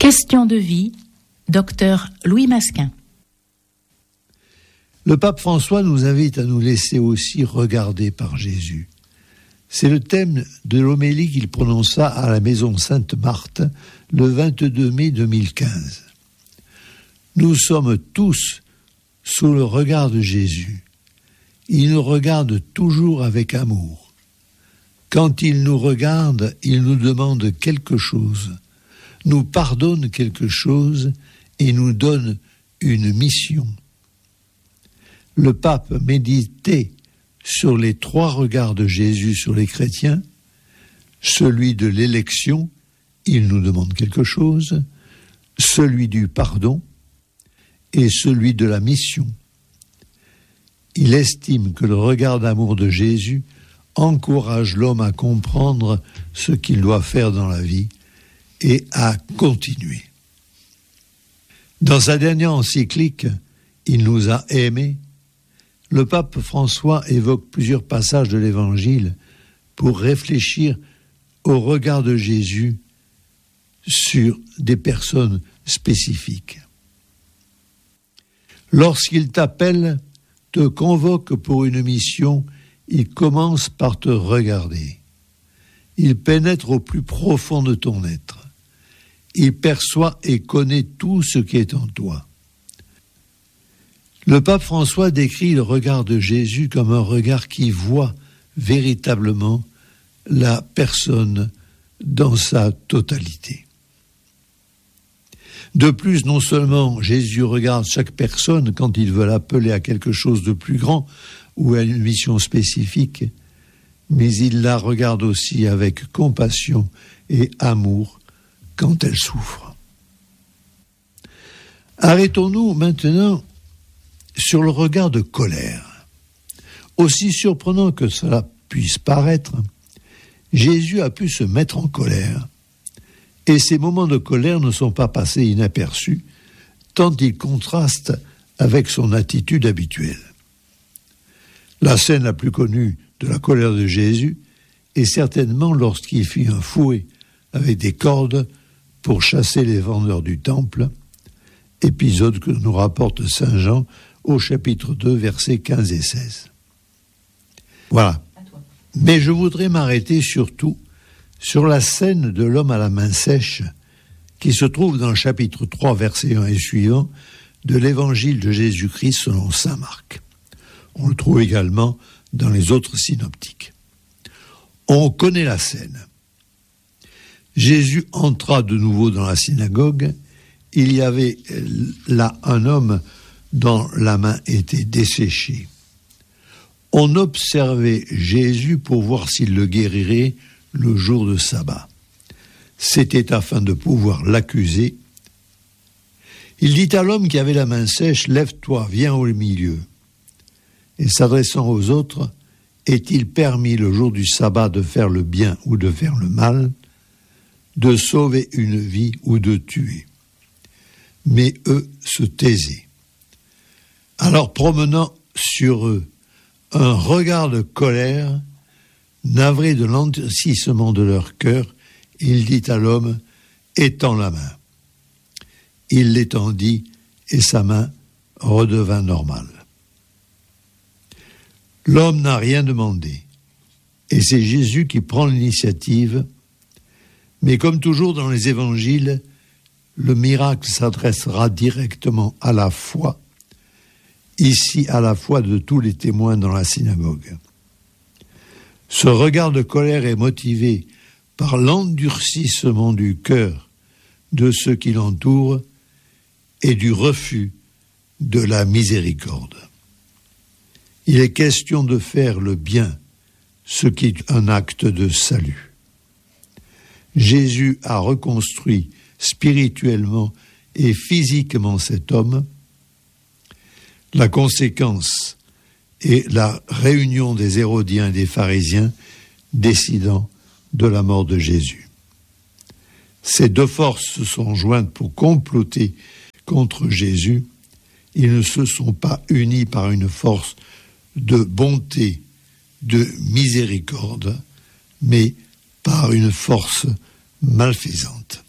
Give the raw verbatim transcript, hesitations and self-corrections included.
Question de vie, docteur Louis Masquin. Le pape François nous invite à nous laisser aussi regarder par Jésus. C'est le thème de l'homélie qu'il prononça à la maison Sainte-Marthe le vingt-deux mai deux mille quinze. Nous sommes tous sous le regard de Jésus. Il nous regarde toujours avec amour. Quand il nous regarde, il nous demande quelque chose, nous pardonne quelque chose et nous donne une mission. Le pape méditait sur les trois regards de Jésus sur les chrétiens, celui de l'élection, il nous demande quelque chose, celui du pardon et celui de la mission. Il estime que le regard d'amour de Jésus encourage l'homme à comprendre ce qu'il doit faire dans la vie et à continuer. Dans sa dernière encyclique, Il nous a aimés, le pape François évoque plusieurs passages de l'Évangile pour réfléchir au regard de Jésus sur des personnes spécifiques. Lorsqu'il t'appelle, te convoque pour une mission, il commence par te regarder. Il pénètre au plus profond de ton être. Il perçoit et connaît tout ce qui est en toi. Le pape François décrit le regard de Jésus comme un regard qui voit véritablement la personne dans sa totalité. De plus, non seulement Jésus regarde chaque personne quand il veut l'appeler à quelque chose de plus grand ou à une mission spécifique, mais il la regarde aussi avec compassion et amour quand elle souffre. Arrêtons-nous maintenant sur le regard de colère. Aussi surprenant que cela puisse paraître, Jésus a pu se mettre en colère. Et ces moments de colère ne sont pas passés inaperçus, tant ils contrastent avec son attitude habituelle. La scène la plus connue de la colère de Jésus est certainement lorsqu'il fit un fouet avec des cordes pour chasser les vendeurs du temple, épisode que nous rapporte saint Jean au chapitre deux, versets quinze et seize. Voilà. Mais je voudrais m'arrêter surtout sur la scène de l'homme à la main sèche qui se trouve dans le chapitre trois, verset un et suivant de l'évangile de Jésus-Christ selon saint Marc. On le trouve également dans les autres synoptiques. On connaît la scène. Jésus entra de nouveau dans la synagogue. Il y avait là un homme dont la main était desséchée. On observait Jésus pour voir s'il le guérirait le jour de sabbat. C'était afin de pouvoir l'accuser. Il dit à l'homme qui avait la main sèche, « Lève-toi, viens au milieu. » Et s'adressant aux autres, « Est-il permis le jour du sabbat de faire le bien ou de faire le mal, de sauver une vie ou de tuer ?» Mais eux se taisaient. Alors promenant sur eux un regard de colère, navré de l'endurcissement de leur cœur, il dit à l'homme, « Étends la main. » Il l'étendit et sa main redevint normale. L'homme n'a rien demandé et c'est Jésus qui prend l'initiative, mais comme toujours dans les évangiles, le miracle s'adressera directement à la foi, ici à la foi de tous les témoins dans la synagogue. Ce regard de colère est motivé par l'endurcissement du cœur de ceux qui l'entourent et du refus de la miséricorde. Il est question de faire le bien, ce qui est un acte de salut. Jésus a reconstruit spirituellement et physiquement cet homme. La conséquence est la réunion des Hérodiens et des pharisiens décidant de la mort de Jésus. Ces deux forces se sont jointes pour comploter contre Jésus. Ils ne se sont pas unis par une force de bonté, de miséricorde, mais par une force malfaisante.